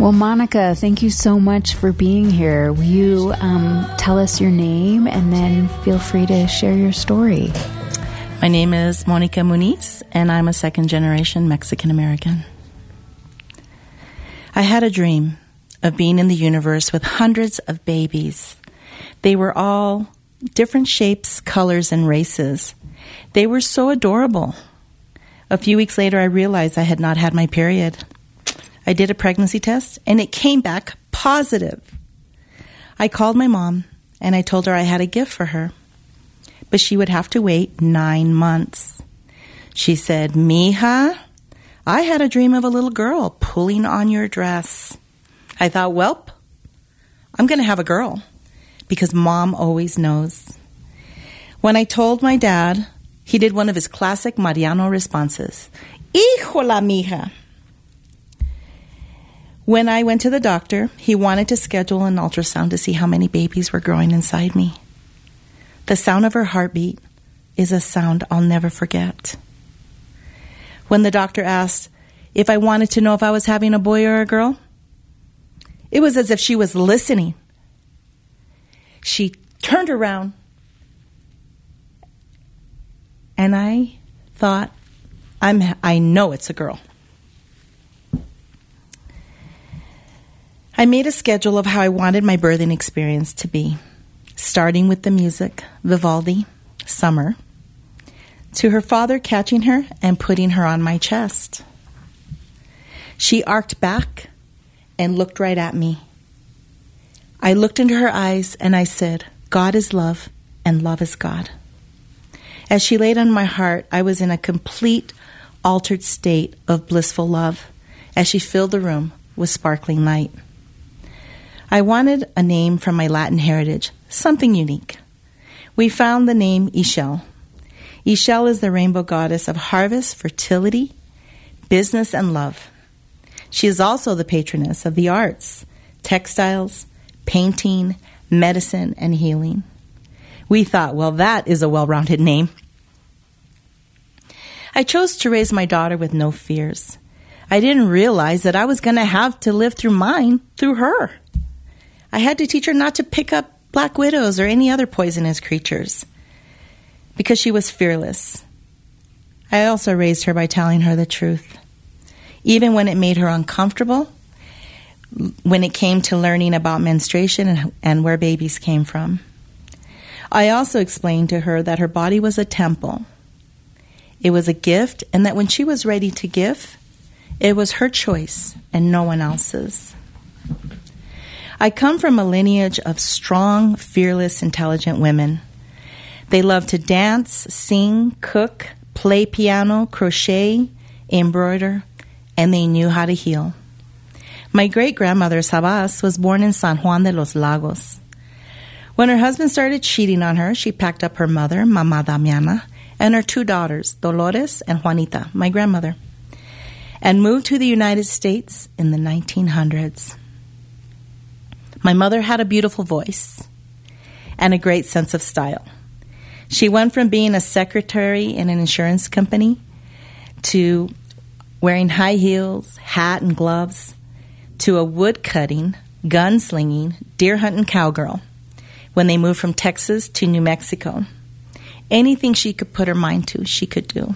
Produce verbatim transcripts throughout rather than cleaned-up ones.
Well, Monica, thank you so much for being here. Will you um, tell us your name and then feel free to share your story? My name is Monica Muniz, and I'm a second-generation Mexican-American. I had a dream of being in the universe with hundreds of babies. They were all different shapes, colors, and races. They were so adorable. A few weeks later, I realized I had not had my period. I did a pregnancy test, and it came back positive. I called my mom, and I told her I had a gift for her, but she would have to wait nine months. She said, "Mija, I had a dream of a little girl pulling on your dress." I thought, welp, I'm going to have a girl, because mom always knows. When I told my dad, he did one of his classic Mariano responses, "Híjola, mija." When I went to the doctor, he wanted to schedule an ultrasound to see how many babies were growing inside me. The sound of her heartbeat is a sound I'll never forget. When the doctor asked if I wanted to know if I was having a boy or a girl, it was as if she was listening. She turned around, and I thought, I'm, I know it's a girl. I made a schedule of how I wanted my birthing experience to be, starting with the music, Vivaldi, Summer, to her father catching her and putting her on my chest. She arced back and looked right at me. I looked into her eyes and I said, "God is love and love is God." As she laid on my heart, I was in a complete altered state of blissful love as she filled the room with sparkling light. I wanted a name from my Latin heritage, something unique. We found the name Ixchel. Ixchel is the rainbow goddess of harvest, fertility, business, and love. She is also the patroness of the arts, textiles, painting, medicine, and healing. We thought, well, that is a well-rounded name. I chose to raise my daughter with no fears. I didn't realize that I was going to have to live through mine through her. I had to teach her not to pick up black widows or any other poisonous creatures because she was fearless. I also raised her by telling her the truth, even when it made her uncomfortable, when it came to learning about menstruation and, and where babies came from. I also explained to her that her body was a temple. It was a gift, and that when she was ready to give, it was her choice and no one else's. I come from a lineage of strong, fearless, intelligent women. They loved to dance, sing, cook, play piano, crochet, embroider, and they knew how to heal. My great-grandmother, Sabas, was born in San Juan de los Lagos. When her husband started cheating on her, she packed up her mother, Mama Damiana, and her two daughters, Dolores and Juanita, my grandmother, and moved to the United States in the nineteen hundreds. My mother had a beautiful voice and a great sense of style. She went from being a secretary in an insurance company to wearing high heels, hat, and gloves, to a wood-cutting, gun-slinging, deer-hunting cowgirl when they moved from Texas to New Mexico. Anything she could put her mind to, she could do.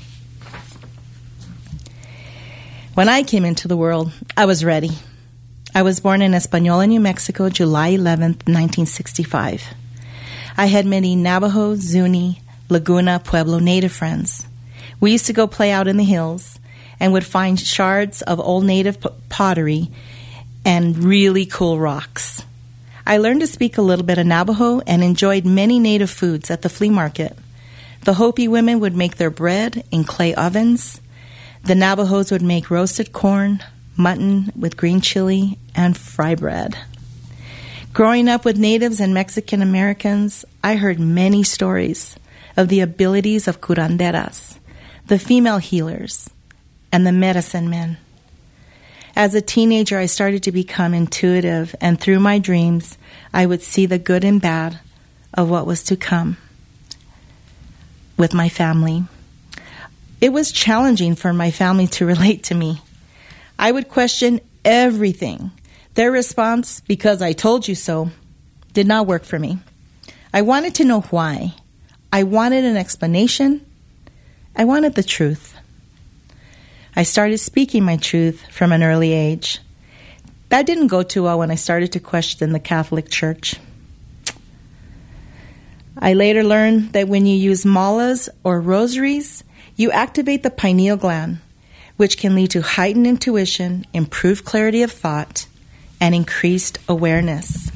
When I came into the world, I was ready. I was born in Española, New Mexico, July eleventh, nineteen sixty-five. I had many Navajo, Zuni, Laguna, Pueblo native friends. We used to go play out in the hills and would find shards of old native pottery and really cool rocks. I learned to speak a little bit of Navajo and enjoyed many native foods at the flea market. The Hopi women would make their bread in clay ovens. The Navajos would make roasted corn, mutton with green chili, and fry bread. Growing up with natives and Mexican Americans, I heard many stories of the abilities of curanderas, the female healers, and the medicine men. As a teenager, I started to become intuitive, and through my dreams, I would see the good and bad of what was to come with my family. It was challenging for my family to relate to me. I would question everything. Their response, because I told you so, did not work for me. I wanted to know why. I wanted an explanation. I wanted the truth. I started speaking my truth from an early age. That didn't go too well when I started to question the Catholic Church. I later learned that when you use malas or rosaries, you activate the pineal gland, which can lead to heightened intuition, improved clarity of thought, and increased awareness.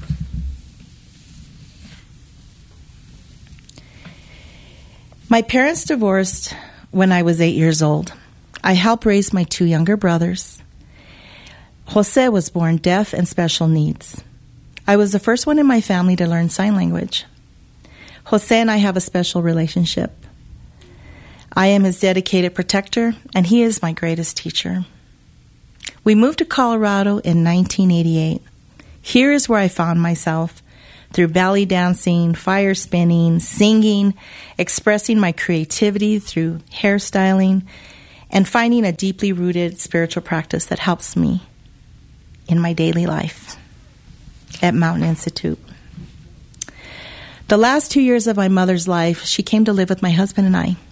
My parents divorced when I was eight years old. I helped raise my two younger brothers. Jose was born deaf and special needs. I was the first one in my family to learn sign language. Jose and I have a special relationship. I am his dedicated protector, and he is my greatest teacher. We moved to Colorado in nineteen eighty-eight. Here is where I found myself, through belly dancing, fire spinning, singing, expressing my creativity through hairstyling, and finding a deeply rooted spiritual practice that helps me in my daily life at Mountain Institute. The last two years of my mother's life, she came to live with my husband and I.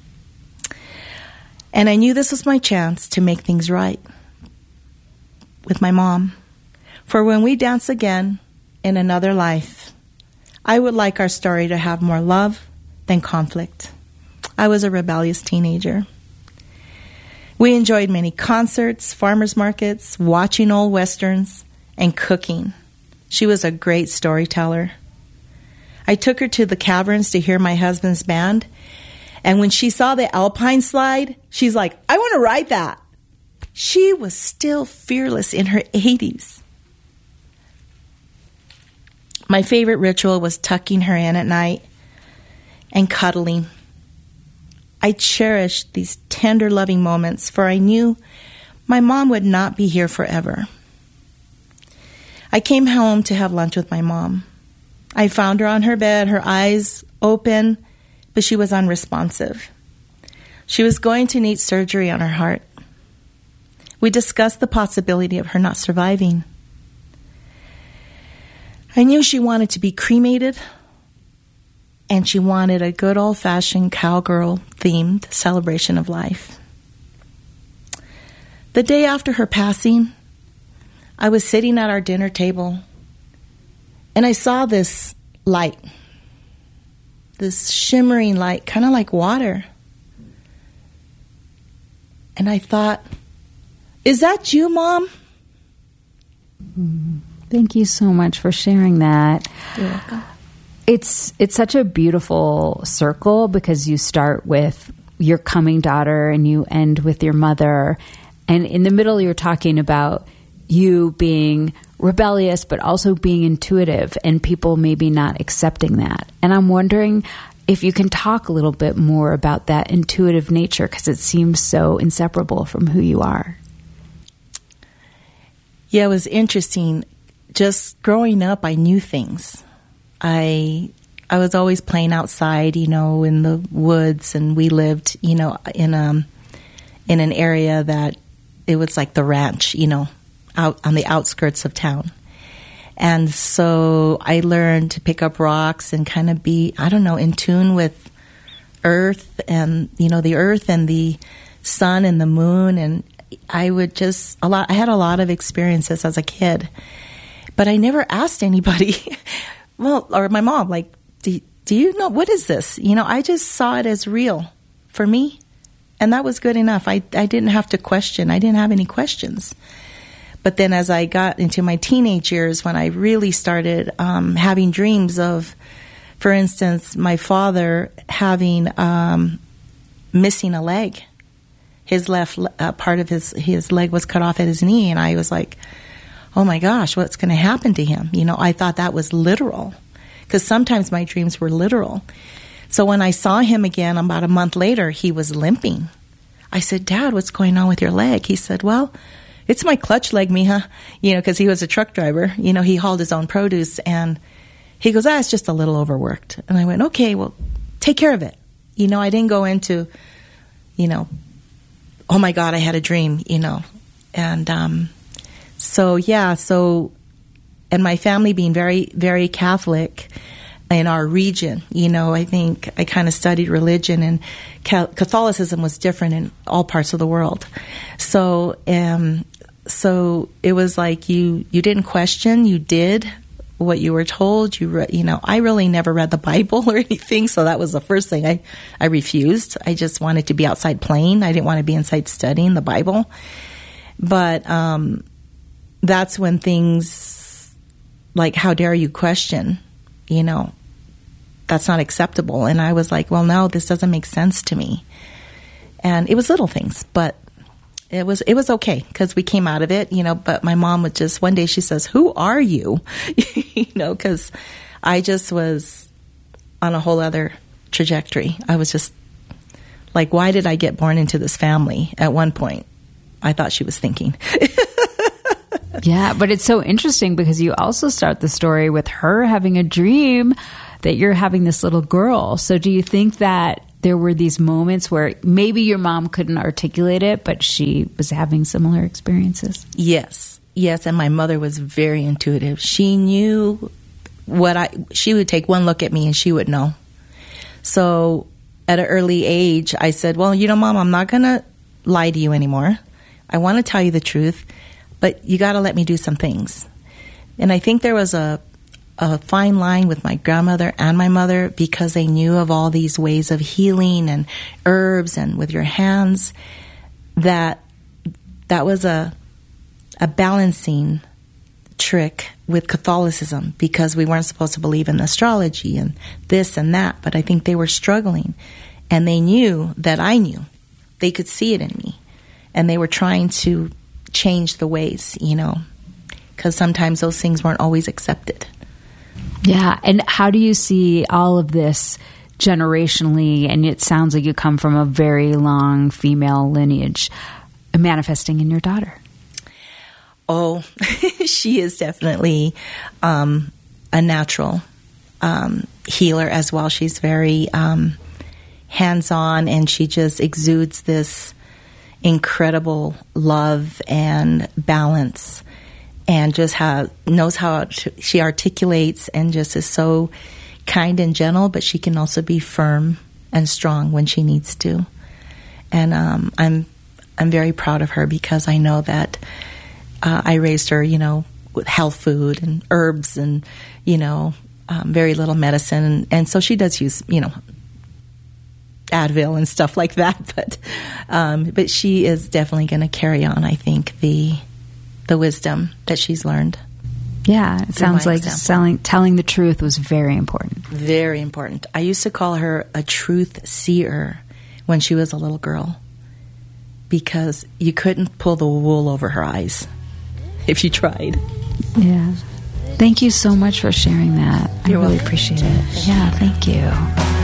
And I knew this was my chance to make things right with my mom. For when we dance again in another life, I would like our story to have more love than conflict. I was a rebellious teenager. We enjoyed many concerts, farmers markets, watching old westerns, and cooking. She was a great storyteller. I took her to the caverns to hear my husband's band, and when she saw the alpine slide, she's like, I want to ride that. She was still fearless in her eighties. My favorite ritual was tucking her in at night and cuddling. I cherished these tender, loving moments, for I knew my mom would not be here forever. I came home to have lunch with my mom. I found her on her bed, her eyes open, but she was unresponsive. She was going to need surgery on her heart. We discussed the possibility of her not surviving. I knew she wanted to be cremated, and she wanted a good old-fashioned cowgirl-themed celebration of life. The day after her passing, I was sitting at our dinner table, and I saw this light, this shimmering light, kind of like water. And I thought, is that you, Mom? Thank you so much for sharing that. You're welcome. It's it's such a beautiful circle, because you start with your coming daughter and you end with your mother. And in the middle, you're talking about you being rebellious, but also being intuitive, and people maybe not accepting that. And I'm wondering if you can talk a little bit more about that intuitive nature, because it seems so inseparable from who you are. Yeah, it was interesting. Just growing up, I knew things. I I was always playing outside, you know, in the woods, and we lived, you know, in um in an area that it was like the ranch, you know, out on the outskirts of town. And so I learned to pick up rocks and kind of be, I don't know, in tune with earth and, you know, the earth and the sun and the moon. And I would just, a lot, I had a lot of experiences as a kid, but I never asked anybody, well, or my mom, like, do, do you know, what is this? You know, I just saw it as real for me. And that was good enough. I, I didn't have to question. I didn't have any questions. But then as I got into my teenage years, when I really started um, having dreams of, for instance, my father having um, missing a leg. His left uh, part of his, his leg was cut off at his knee. And I was like, oh my gosh, what's going to happen to him? You know, I thought that was literal, because sometimes my dreams were literal. So when I saw him again about a month later, he was limping. I said, Dad, what's going on with your leg? He said, well, it's my clutch leg, mija, you know, because he was a truck driver. You know, he hauled his own produce, and he goes, ah, it's just a little overworked. And I went, okay, well, take care of it. You know, I didn't go into, you know, oh my God, I had a dream, you know. And um, so yeah, so, and my family being very, very Catholic in our region, you know, I think I kind of studied religion, and Catholicism was different in all parts of the world. So, um, so it was like you, you didn't question, you did what you were told. You re- you know, I really never read the Bible or anything, so that was the first thing I, I refused. I just wanted to be outside playing. I didn't want to be inside studying the Bible. But um, that's when things like, how dare you question, you know, that's not acceptable. And I was like, well, no, this doesn't make sense to me. And it was little things, but It was it was okay because we came out of it, you know, but my mom would just, one day she says, who are you? You know, because I just was on a whole other trajectory. I was just like, why did I get born into this family? At one point, I thought she was thinking. Yeah, but it's so interesting because you also start the story with her having a dream that you're having this little girl. So do you think that there were these moments where maybe your mom couldn't articulate it, but she was having similar experiences? Yes. Yes. And my mother was very intuitive. She knew what I, she would take one look at me and she would know. So at an early age, I said, well, you know, Mom, I'm not going to lie to you anymore. I want to tell you the truth, but you got to let me do some things. And I think there was a, a fine line with my grandmother and my mother because they knew of all these ways of healing and herbs and with your hands, that that was a a balancing trick with Catholicism because we weren't supposed to believe in astrology and this and that, but I think they were struggling and they knew that I knew. They could see it in me and they were trying to change the ways, you know, because sometimes those things weren't always accepted. Yeah. And how do you see all of this generationally? And it sounds like you come from a very long female lineage manifesting in your daughter. Oh, she is definitely um, a natural um, healer as well. She's very um, hands-on and she just exudes this incredible love and balance. And just how knows how she articulates and just is so kind and gentle, but she can also be firm and strong when she needs to. And um, I'm I'm very proud of her because I know that uh, I raised her, you know, with health food and herbs and you know um, very little medicine, and, and so she does use you know Advil and stuff like that. But um, but she is definitely going to carry on. I think the. the wisdom that she's learned. Yeah, it sounds like selling, telling the truth was very important. Very important. I used to call her a truth seer when she was a little girl because you couldn't pull the wool over her eyes if you tried. Yeah. Thank you so much for sharing that. You're I really welcome. appreciate it. Yeah, thank you.